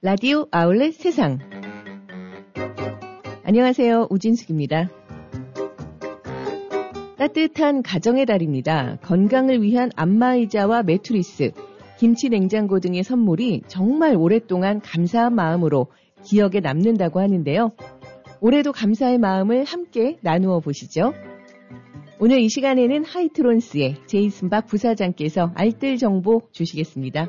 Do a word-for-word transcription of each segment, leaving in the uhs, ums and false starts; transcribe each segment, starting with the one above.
라디오 아울렛 세상. 안녕하세요. 우진숙입니다. 따뜻한 가정의 달입니다. 건강을 위한 안마의자와 매트리스, 김치 냉장고 등의 선물이 정말 오랫동안 감사한 마음으로 기억에 남는다고 하는데요. 올해도 감사의 마음을 함께 나누어 보시죠. 오늘 이 시간에는 하이트론스의 제이슨 박 부사장께서 알뜰 정보 주시겠습니다.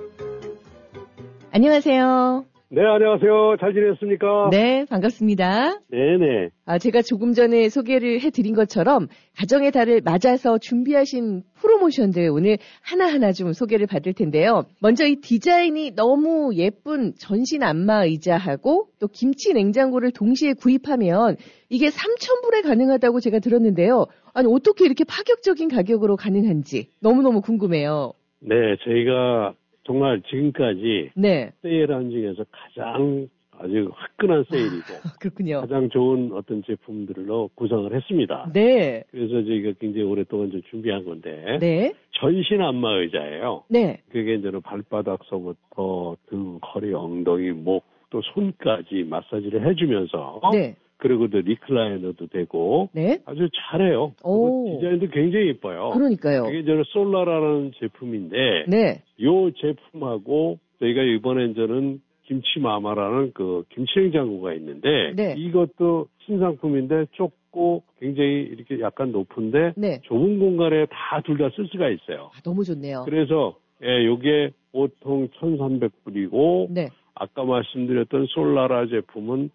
안녕하세요. 네, 안녕하세요. 잘 지냈습니까? 네, 반갑습니다. 네네. 아, 제가 조금 전에 소개를 해드린 것처럼 가정의 달을 맞아서 준비하신 프로모션들 오늘 하나하나 좀 소개를 받을 텐데요. 먼저 이 디자인이 너무 예쁜 전신 안마 의자하고 또 김치 냉장고를 동시에 구입하면 이게 삼천 불에 가능하다고 제가 들었는데요. 아니, 어떻게 이렇게 파격적인 가격으로 가능한지 너무너무 궁금해요. 네, 저희가 정말 지금까지 네. 세일한 중에서 가장 아주 화끈한 세일이고 아, 그렇군요. 가장 좋은 어떤 제품들로 구성을 했습니다. 네. 그래서 저희가 굉장히 오랫동안 좀 준비한 건데 네. 전신 안마 의자예요. 네. 그게 이제 발바닥서부터 등, 허리, 엉덩이, 목, 또 손까지 마사지를 해주면서 네. 그리고 또 리클라이너도 되고 네. 아주 잘해요. 오. 디자인도 굉장히 예뻐요. 그러니까요. 이게 저는 솔라라는 제품인데 네. 이 제품하고 저희가 이번엔 저는 김치마마라는 그 김치냉장고가 있는데 네. 이것도 신상품인데 좁고 굉장히 이렇게 약간 높은데 네. 좁은 공간에 다 둘 다 쓸 수가 있어요. 아, 너무 좋네요. 그래서 예, 요게 보통 천삼백 불이고 네. 아까 말씀드렸던 솔라라 제품은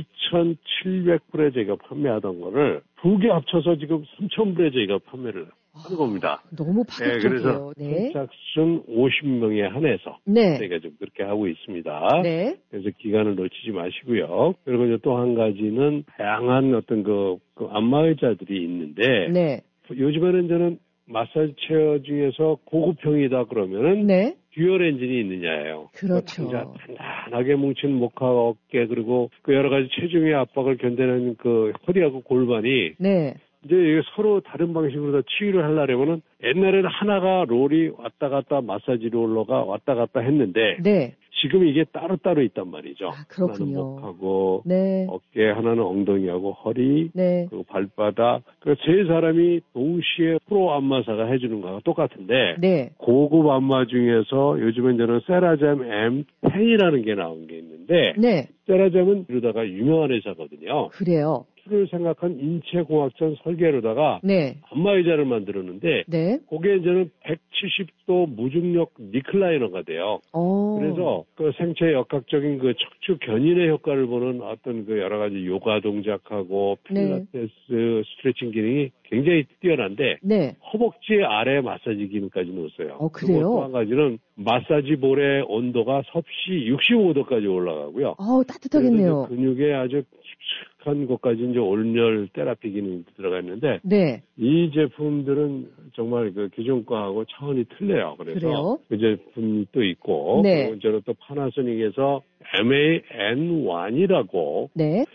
이천칠백 불에 저희가 판매하던 거를 두 개 합쳐서 지금 삼천 불에 저희가 판매를 하는 겁니다. 아, 너무 파격적이에요. 네, 그래서 선착순 오십 명에 한해서 네. 저희가 좀 그렇게 하고 있습니다. 네. 그래서 기간을 놓치지 마시고요. 그리고 이제 또 한 가지는 다양한 어떤 그, 그 안마의자들이 있는데 네. 요즘에는 저는 마사지 체어 중에서 고급형이다 그러면은 네. 듀얼 엔진이 있느냐예요. 그렇죠. 그러니까 단단하게 뭉친 목하 어깨 그리고 그 여러 가지 체중의 압박을 견뎌내는 그 허리하고 골반이 네. 이제 이게 서로 다른 방식으로 다 치유를 하려면은 옛날에는 하나가 롤이 왔다 갔다 마사지 롤러가 왔다 갔다 했는데 네. 지금 이게 따로따로 있단 말이죠. 아, 그렇군요. 하나는 목하고 네. 어깨, 하나는 엉덩이하고 허리, 네. 그리고 발바닥. 그 세 사람이 동시에 프로 안마사가 해주는 거와 똑같은데 네. 고급 안마 중에서 요즘엔 저는 세라젬 엠 텐이라는 게 나온 게 있는데 네. 세라젬은 이러다가 유명한 회사거든요. 그래요. 를 생각한 인체공학적 설계로다가 네. 안마의자를 만들었는데 네. 그게 이제는 백칠십 도 무중력 리클라이너가 돼요. 어. 그래서 그 생체 역학적인 그 척추 견인의 효과를 보는 어떤 그 여러 가지 요가 동작하고 필라테스 네. 스트레칭 기능이 굉장히 뛰어난데 네. 허벅지 아래 마사지 기능까지 넣었어요. 어, 그래요? 또 한 가지는 마사지 볼의 온도가 섭씨 육십오 도까지 올라가고요. 어, 따뜻하겠네요. 근육에 아주 깊숙한 곳까지 이제 온열 테라피 기능이 들어가 있는데 네. 이 제품들은 정말 그 기존 거하고 차원이 틀려요. 그래서 그래요? 그 제품이 또 있고 네. 그리고 저는 또 파나소닉에서 엠 에이 엔 원이라고 네.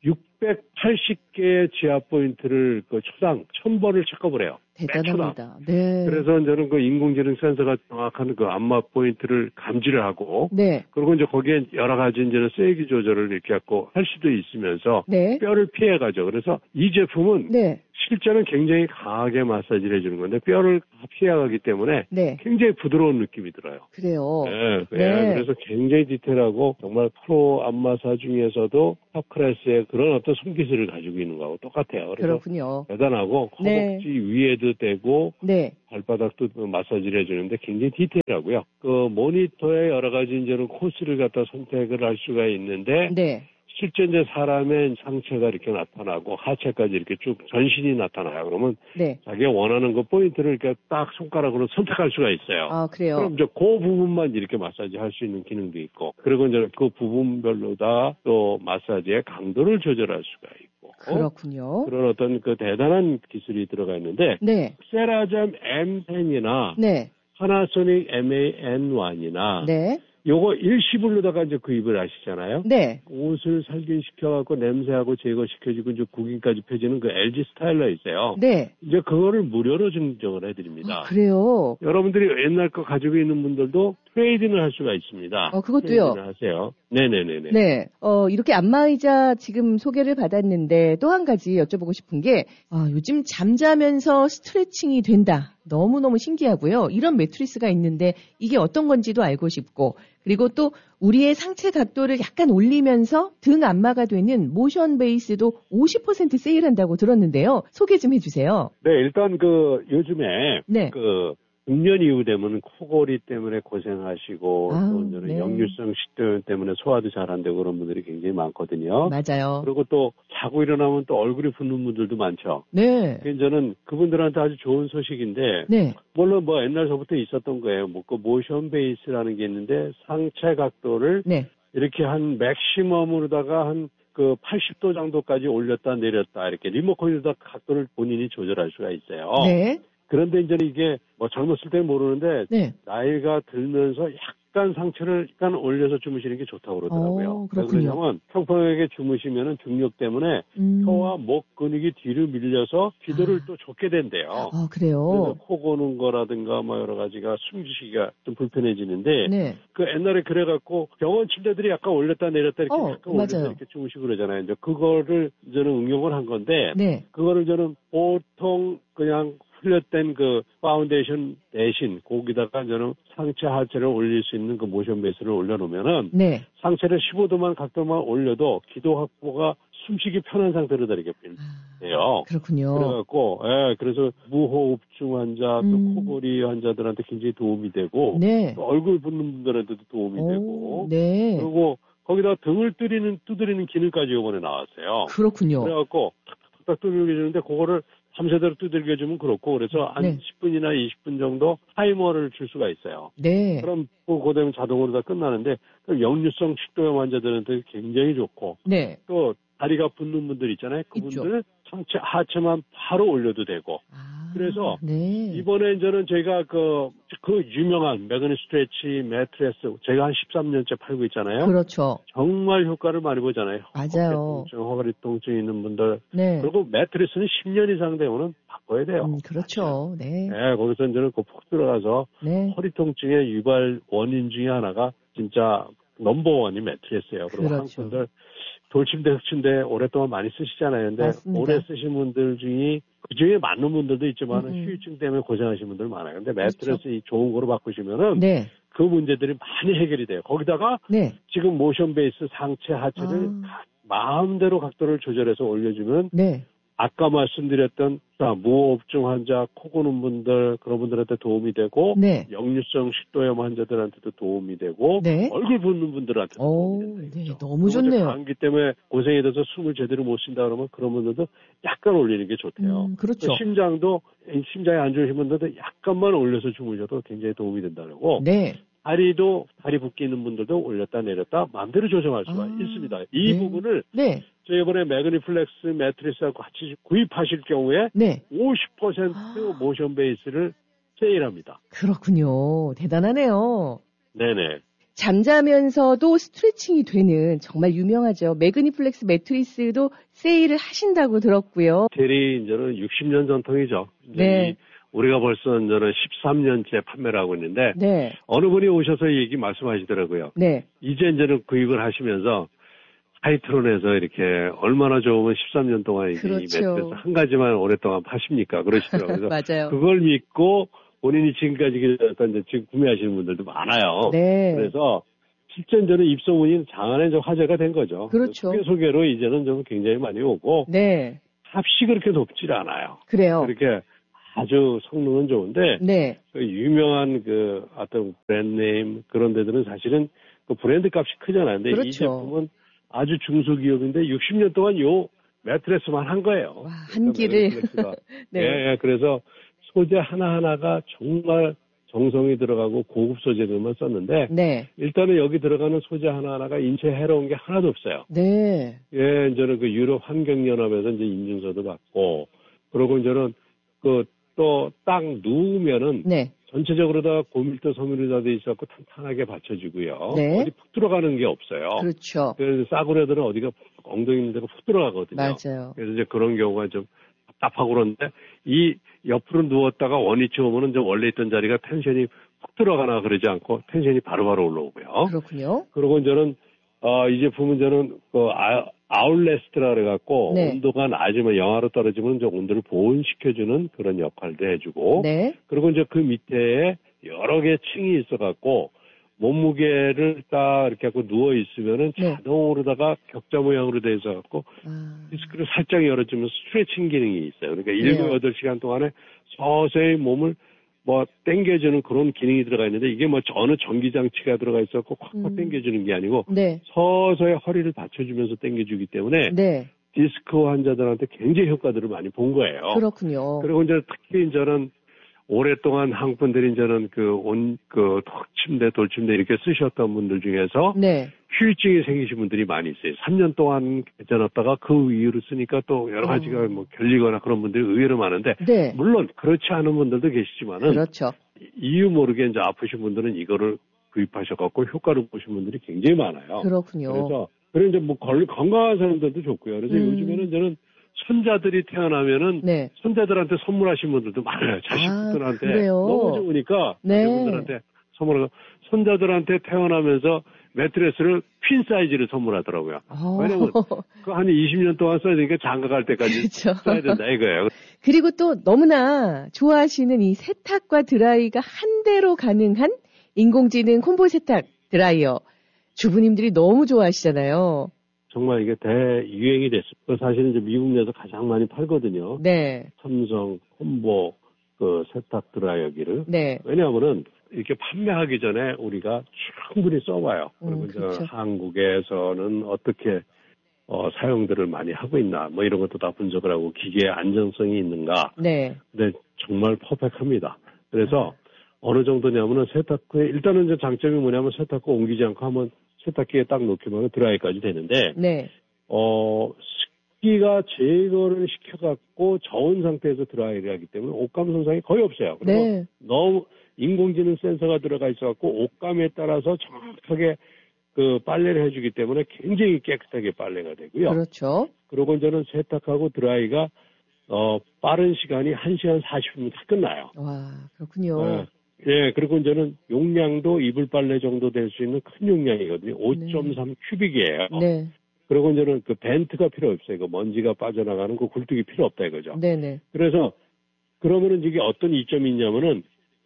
육백팔십 개의 지압 포인트를 그 초당 천 번을 체크업을 해요. 대단합니다. 네. 그래서 저는 그 인공지능 센서가 정확한 그 안마 포인트를 감지를 하고, 네. 그리고 이제 거기에 여러 가지 이제는 세기 조절을 이렇게 갖고 할 수도 있으면서 네. 뼈를 피해가죠. 그래서 이 제품은 네. 실제는 굉장히 강하게 마사지를 해주는 건데 뼈를 피해가기 때문에 네. 굉장히 부드러운 느낌이 들어요. 그래요. 네, 네. 그래서 굉장히 디테일하고 정말 프로 안마사 중에서도 탑 클래스의 그런 어떤 손기술을 가지고 있는 거하고 똑같아요. 그래서 그렇군요. 대단하고 허벅지 네. 위에도 되고 네. 발바닥도 마사지를 해주는데 굉장히 디테일하고요. 그 모니터에 여러 가지 이제는 코스를 갖다 선택을 할 수가 있는데 네. 실제 이제 사람의 상체가 이렇게 나타나고 하체까지 이렇게 쭉 전신이 나타나요. 그러면 네. 자기가 원하는 그 포인트를 이렇게 딱 손가락으로 선택할 수가 있어요. 아, 그래요? 그럼 이제 그 부분만 이렇게 마사지 할 수 있는 기능도 있고, 그리고 이제 그 부분별로 다 또 마사지의 강도를 조절할 수가 있고. 그렇군요. 그런 어떤 그 대단한 기술이 들어가 있는데, 네. 세라젬 엠 텐이나 네. 파나소닉 엠 에이 엔 원이나 네. 요거 일시불로다가 이제 구입을 하시잖아요. 네. 옷을 살균시켜갖고 냄새하고 제거시켜주고 이제 구김까지 펴지는 그 엘지 스타일러 있어요. 네. 이제 그거를 무료로 증정을 해드립니다. 아, 그래요? 여러분들이 옛날 거 가지고 있는 분들도 트레이딩을 할 수가 있습니다. 어, 그것도요? 트레이딩을 하세요. 네네네네. 네. 어, 이렇게 안마의자 지금 소개를 받았는데 또 한 가지 여쭤보고 싶은 게, 아, 요즘 잠자면서 스트레칭이 된다. 너무너무 신기하고요. 이런 매트리스가 있는데 이게 어떤 건지도 알고 싶고, 그리고 또 우리의 상체 각도를 약간 올리면서 등 안마가 되는 모션 베이스도 오십 퍼센트 세일한다고 들었는데요. 소개 좀 해주세요. 네, 일단 그 요즘에 네. 그 중년 이후 되면 코골이 때문에 고생하시고 아, 또 저는 네. 역류성 식도염 때문에 소화도 잘 안 되고 그런 분들이 굉장히 많거든요. 맞아요. 그리고 또 자고 일어나면 또 얼굴이 붓는 분들도 많죠. 네. 그래서 저는 그분들한테 아주 좋은 소식인데 네. 물론 뭐 옛날서부터 있었던 거예요. 뭐 그 모션 베이스라는 게 있는데 상체 각도를 네. 이렇게 한 맥시멈으로다가 한 그 팔십 도 정도까지 올렸다 내렸다 이렇게 리모컨에다 각도를 본인이 조절할 수가 있어요. 네. 그런데 이제 이게 뭐 젊었을 때는 모르는데 네. 나이가 들면서 약간 상체를 약간 올려서 주무시는 게 좋다고 그러더라고요. 어, 왜 그렇군요. 그러냐면 평평하게 주무시면은 중력 때문에 음. 혀와 목 근육이 뒤로 밀려서 기도를 아. 또 좋게 된대요. 아, 그래서 그래요? 코 고는 거라든가 뭐 여러 가지가 숨쉬기가 좀 불편해지는데 네. 그 옛날에 그래갖고 병원 침대들이 약간 올렸다 내렸다 이렇게 어, 약간 올려서 맞아요. 이렇게 주무시고 그러잖아요. 이제 그거를 저는 응용을 한 건데 네. 그거를 저는 보통 그냥 흘렸된 그 파운데이션 대신 거기다가 저는 상체 하체를 올릴 수 있는 그 모션 베이스를 올려놓으면은 네. 상체를 십오 도만 각도만 올려도 기도 확보가 숨쉬기 편한 상태로 되게 돼요. 그렇군요. 그래갖고 예, 그래서 무호흡증 환자 또 음. 코골이 환자들한테 굉장히 도움이 되고 네. 또 얼굴 붓는 분들한테도 도움이 오, 되고 네. 그리고 거기다 등을 두드리는 두드리는 기능까지 이번에 나왔어요. 그렇군요. 그래갖고 탁탁탁 두들겨주는데 그거를 밤새도록 두들겨주면 그렇고 그래서 한 네. 십 분이나 이십 분 정도 타이머를 줄 수가 있어요. 네. 그럼 그거 되면 자동으로 다 끝나는데 그럼 역류성 식도염 환자들한테 굉장히 좋고 네. 또 다리가 붓는 분들 있잖아요. 그분들 상체 하체만 바로 올려도 되고. 아, 그래서 네. 이번에 저는 저희가 그, 그 유명한 매그니 스트레치 매트레스 제가 한 십삼 년째 팔고 있잖아요. 그렇죠. 정말 효과를 많이 보잖아요. 맞아요. 어깨 통증, 허리 통증 있는 분들. 네. 그리고 매트리스는 십 년 이상 되면은 바꿔야 돼요. 음, 그렇죠. 네. 네, 거기서 저는 그 푹 들어가서 네. 허리 통증의 유발 원인 중에 하나가 진짜 넘버원이 매트리스예요. 그리고 그렇죠. 한국 분들 돌침대, 흑침대 오랫동안 많이 쓰시잖아요. 근데 맞습니다. 오래 쓰신 분들 중에 그 중에 맞는 분들도 있지만 음, 음. 휴유증 때문에 고생하시는 분들 많아요. 근데 그렇죠. 매트리스 이 좋은 거로 바꾸시면은 네. 그 문제들이 많이 해결이 돼요. 거기다가 네. 지금 모션 베이스 상체 하체를 아. 마음대로 각도를 조절해서 올려주면 네. 아까 말씀드렸던 자, 무호흡증 환자, 코 고는 분들 그런 분들한테 도움이 되고 네. 역류성 식도염 환자들한테도 도움이 되고 네. 얼굴 붓는 분들한테도 오, 도움이 된다. 네. 이거죠. 너무 그리고 이제 좋네요. 감기 때문에 고생이 돼서 숨을 제대로 못 쉰다 그러면 그런 분들도 약간 올리는 게 좋대요. 음, 그렇죠. 심장도 심장이 안 좋으신 분들도 약간만 올려서 주무셔도 굉장히 도움이 된다고. 네. 다리도 다리 붓기 있는 분들도 올렸다 내렸다 마음대로 조정할 수가 아, 있습니다. 이 네. 부분을 네. 저희 이번에 매그니플렉스 매트리스하고 같이 구입하실 경우에 네. 오십 퍼센트 모션 베이스를 세일합니다. 그렇군요. 대단하네요. 네네. 잠자면서도 스트레칭이 되는 정말 유명하죠. 매그니플렉스 매트리스도 세일을 하신다고 들었고요. 대리 이제는 육십 년 전통이죠. 이제 네. 이 우리가 벌써 저는 십삼 년째 판매를 하고 있는데 네. 어느 분이 오셔서 이 얘기 말씀하시더라고요. 네. 이제 이제는 구입을 하시면서 하이트론에서 이렇게 얼마나 좋으면 십삼 년 동안 이제 그렇죠. 이 매트리스 한 가지만 오랫동안 파십니까? 그러시더라고요. 그래서 맞아요. 그걸 믿고 본인이 지금까지 이제 지금 구매하시는 분들도 많아요. 네. 그래서 실제 저는 입소문이 장안에 좀 화제가 된 거죠. 그렇죠. 소개 소개로 이제는 좀 굉장히 많이 오고 네. 값이 그렇게 높질 않아요. 그래요. 그렇게 아주 성능은 좋은데 네. 그 유명한 그 어떤 브랜드네임 그런 데들은 사실은 그 브랜드 값이 크잖아요. 근데 그렇죠. 이 제품은 아주 중소기업인데 육십 년 동안 요 매트리스만 한 거예요. 와, 한 끼를. 네. 예, 그래서 소재 하나하나가 정말 정성이 들어가고 고급 소재들만 썼는데 네. 일단은 여기 들어가는 소재 하나하나가 인체에 해로운 게 하나도 없어요. 네. 예, 이제는 그 유럽 환경연합에서 이제 인증서도 받고 그러고 이제는 그 또 딱 누우면은 네. 전체적으로 다 고밀도 섬유로 다 돼 있어서 탄탄하게 받쳐주고요. 네. 어디 푹 들어가는 게 없어요. 그렇죠. 그래서 싸구려들은 어디가 엉덩이 있는 데가 푹 들어가거든요. 맞아요. 그래서 이제 그런 경우가 좀 답답하고 그런데 이 옆으로 누웠다가 원위치 오면은 좀 원래 있던 자리가 텐션이 훅 들어가나 그러지 않고 텐션이 바로바로 올라오고요. 그렇군요. 그리고 저는 어, 이 제품은 저는 그 아, 아울레스트라 그래갖고 네. 온도가 낮으면 영하로 떨어지면 이제 온도를 보온시켜주는 그런 역할도 해주고 네. 그리고 이제 그 밑에 여러 개 층이 있어갖고 몸무게를 딱 이렇게 하고 누워 있으면은 네. 자동으로다가 격자 모양으로 돼 있어갖고 아. 디스크를 살짝 열어주면 스트레칭 기능이 있어요. 그러니까 네. 일곱, 여덟 시간 동안에 서서히 몸을 뭐 당겨주는 그런 기능이 들어가 있는데 이게 뭐 어느 전기장치가 들어가 있었고 콱콱 음. 당겨주는 게 아니고 네. 서서히 허리를 받쳐주면서 당겨주기 때문에 네. 디스크 환자들한테 굉장히 효과들을 많이 본 거예요. 그렇군요. 그리고 이제 특히 저는 오랫동안 한국 분들이 저는 그 온, 그 턱침대, 돌침대 이렇게 쓰셨던 분들 중에서 네. 후유증이 생기신 분들이 많이 있어요. 삼 년 동안 괜찮았다가 그 이후로 쓰니까 또 여러 가지가 어. 뭐 결리거나 그런 분들이 의외로 많은데 네. 물론 그렇지 않은 분들도 계시지만은 그렇죠. 이유 모르게 이제 아프신 분들은 이거를 구입하셔갖고 효과를 보신 분들이 굉장히 많아요. 그렇군요. 그래서 그리고 이제 뭐 걸, 건강한 사람들도 좋고요. 그래서 음. 요즘에는 저는 손자들이 태어나면은 네. 손자들한테 선물하신 분들도 많아요. 자식들한테 아, 그래요? 너무 좋으니까 네. 자녀분들한테 선물하고 손자들한테 태어나면서 매트레스를 퀸 사이즈를 선물하더라고요. 어. 왜냐면 그 한 이십 년 동안 써야 되니까 장가 갈 때까지 그렇죠. 써야 된다 이거예요. 그리고 또 너무나 좋아하시는 이 세탁과 드라이가 한 대로 가능한 인공지능 콤보 세탁 드라이어. 주부님들이 너무 좋아하시잖아요. 정말 이게 대유행이 됐어요. 사실은 이제 미국 내에서 가장 많이 팔거든요. 네. 삼성 콤보 그 세탁 드라이어기를. 네. 왜냐하면은 이렇게 판매하기 전에 우리가 충분히 써봐요. 그리고 음, 이제 그렇죠. 한국에서는 어떻게 어, 사용들을 많이 하고 있나 뭐 이런 것도 다 분석을 하고 기계의 안정성이 있는가. 네. 근데 정말 퍼펙트합니다. 그래서 어느 정도냐면은 세탁기에 일단은 이제 장점이 뭐냐면 세탁기 옮기지 않고 하면 세탁기에 딱 놓기만 드라이까지 되는데 네. 어 습기가 제거를 시켜갖고 저온 상태에서 드라이를 하기 때문에 옷감 손상이 거의 없어요. 그리고 네. 너무 인공지능 센서가 들어가 있어갖고 옷감에 따라서 정확하게 그 빨래를 해주기 때문에 굉장히 깨끗하게 빨래가 되고요. 그렇죠. 그리고 이제는 세탁하고 드라이가 어 빠른 시간이 한 시간 사십 분이면 다 끝나요. 와, 그렇군요. 네. 예, 그리고 이제는 용량도 이불 빨래 정도 될 수 있는 큰 용량이거든요. 오 점 삼 큐빅이에요. 네. 그리고 이제는 그 벤트가 필요 없어요. 그 먼지가 빠져나가는 그 굴뚝이 필요 없다 이거죠. 네네. 그래서 그러면은 이게 어떤 이점이 있냐면은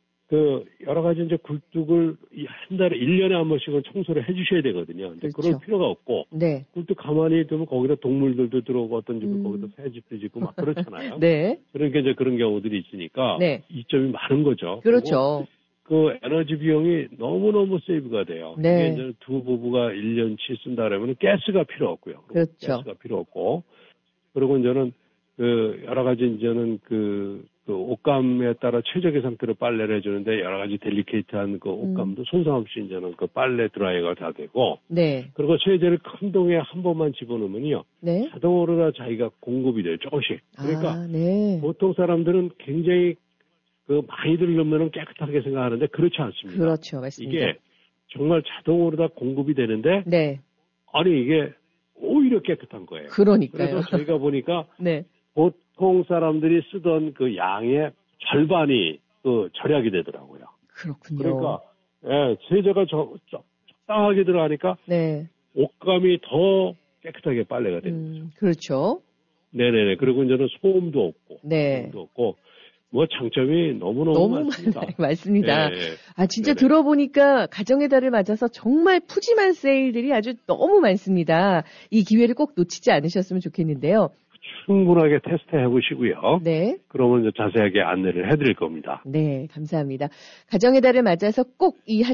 그 여러 가지 이제 굴뚝을 한 달에 일 년에 한 번씩은 청소를 해주셔야 되거든요. 근데 그렇죠. 그럴 필요가 없고 네. 굴뚝 가만히 두면 거기다 동물들도 들어오고 어떤 집은 음. 거기다 새집도 짓고 막 그렇잖아요. 네. 그러니까 이제 그런 경우들이 있으니까 네. 이점이 많은 거죠. 그렇죠. 그 에너지 비용이 너무너무 세이브가 돼요. 네. 이게 이제 두 부부가 일 년치 쓴다 그러면 가스가 필요 없고요. 그렇죠. 가스가 필요 없고. 그리고 이제는 그 여러 가지 이제는 그, 그 옷감에 따라 최적의 상태로 빨래를 해주는데 여러 가지 델리케이트한 그 옷감도 음. 손상 없이 이제는 그 빨래 드라이어가 다 되고. 네. 그리고 세제를 큰 동에 한 번만 집어넣으면요. 네. 자동으로 다 자기가 공급이 돼요. 조금씩. 그러니까 아, 네. 보통 사람들은 굉장히 그 많이들 넣으면 깨끗하게 생각하는데 그렇지 않습니다. 그렇죠. 맞습니다. 이게 정말 자동으로 다 공급이 되는데 네. 아니 이게 오히려 깨끗한 거예요. 그러니까요. 그래서 저희가 보니까 네. 보통 사람들이 쓰던 그 양의 절반이 그 절약이 되더라고요. 그렇군요. 그러니까 예, 세제가 저, 저, 적당하게 들어가니까 네. 옷감이 더 깨끗하게 빨래가 되는 음, 거죠. 그렇죠. 네네네. 그리고 이제는 소음도 없고, 네. 소음도 없고. 뭐 장점이 너무너무 너무 많습니다. 많, 많습니다. 네, 네. 아 진짜 네네. 들어보니까 가정의 달을 맞아서 정말 푸짐한 세일들이 아주 너무 많습니다. 이 기회를 꼭 놓치지 않으셨으면 좋겠는데요. 충분하게 테스트해 보시고요. 네. 그러면 이제 자세하게 안내를 해드릴 겁니다. 네, 감사합니다. 가정의 달을 맞아서 꼭 이